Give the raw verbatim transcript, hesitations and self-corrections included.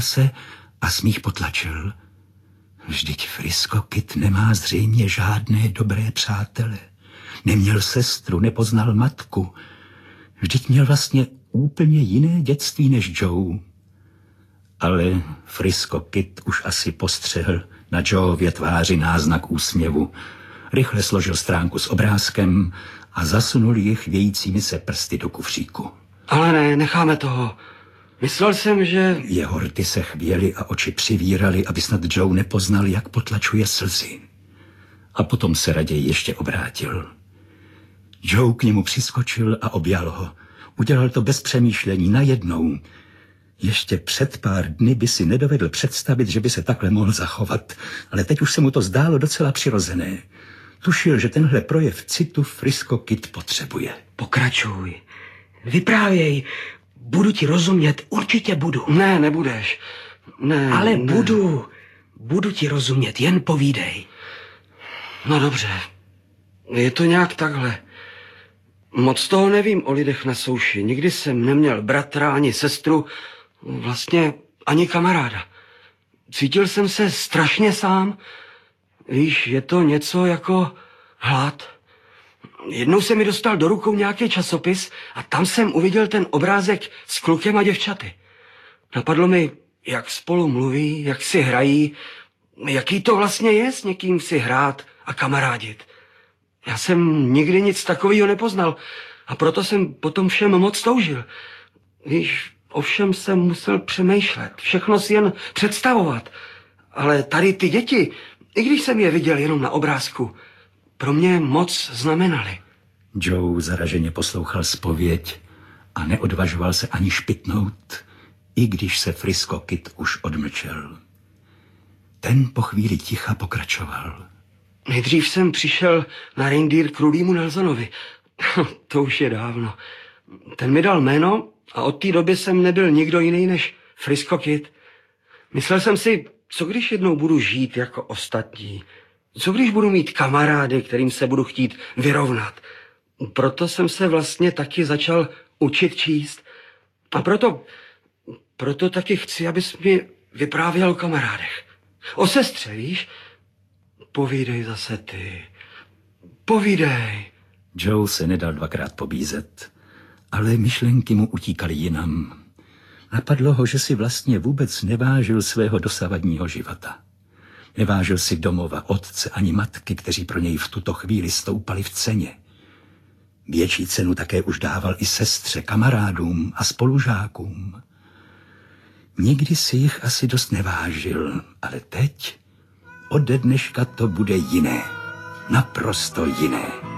se a smích potlačil. Vždyť Frisco Kid nemá zřejmě žádné dobré přátele. Neměl sestru, nepoznal matku. Vždyť měl vlastně úplně jiné dětství než Joe. Ale Frisco Kid už asi postřehl na Joeově tváři náznak úsměvu. Rychle složil stránku s obrázkem a zasunul ji chvějícími se prsty do kufříku. Ale ne, necháme toho. Myslel jsem, že... Jeho rty se chvěly a oči přivíraly, aby snad Joe nepoznal, jak potlačuje slzy. A potom se raději ještě obrátil. Joe k němu přiskočil a objal ho. Udělal to bez přemýšlení, najednou. Ještě před pár dny by si nedovedl představit, že by se takhle mohl zachovat, ale teď už se mu to zdálo docela přirozené. Tušil, že tenhle projev citu Frisco Kid potřebuje. Pokračuj. Vyprávěj. Budu ti rozumět, určitě budu. Ne, nebudeš. Ne, Ale ne. budu. Budu ti rozumět, jen povídej. No dobře. Je to nějak takhle. Moc toho nevím o lidech na souši. Nikdy jsem neměl bratra ani sestru, vlastně ani kamaráda. Cítil jsem se strašně sám. Víš, je to něco jako hlad. Jednou se mi dostal do rukou nějaký časopis a tam jsem uviděl ten obrázek s klukem a děvčaty. Napadlo mi, jak spolu mluví, jak si hrají, jaký to vlastně je s někým si hrát a kamarádit. Já jsem nikdy nic takového nepoznal a proto jsem potom všem moc toužil. Víš, o všem jsem musel přemýšlet, všechno si jen představovat. Ale tady ty děti, i když jsem je viděl jenom na obrázku, pro mě moc znamenaly. Joe zaraženě poslouchal zpověď a neodvažoval se ani špitnout, i když se Frisco Kid už odmlčel. Ten po chvíli ticha pokračoval. Nejdřív jsem přišel na reindeer k Rudýmu Nelsonovi. To už je dávno. Ten mi dal jméno a od té doby jsem nebyl nikdo jiný než Frisco Kid. Myslel jsem si, co když jednou budu žít jako ostatní? Co když budu mít kamarády, kterým se budu chtít vyrovnat? Proto jsem se vlastně taky začal učit číst. A proto, proto taky chci, abys mi vyprávěl o kamarádech. O sestře, víš? Povídej zase ty. Povídej. Joe se nedal dvakrát pobízet, ale myšlenky mu utíkaly jinam. Napadlo ho, že si vlastně vůbec nevážil svého dosavadního života. Nevážil si domova, otce ani matky, kteří pro něj v tuto chvíli stoupali v ceně. Větší cenu také už dával i sestře, kamarádům a spolužákům. Nikdy si jich asi dost nevážil, ale teď, ode dneška to bude jiné. Naprosto jiné.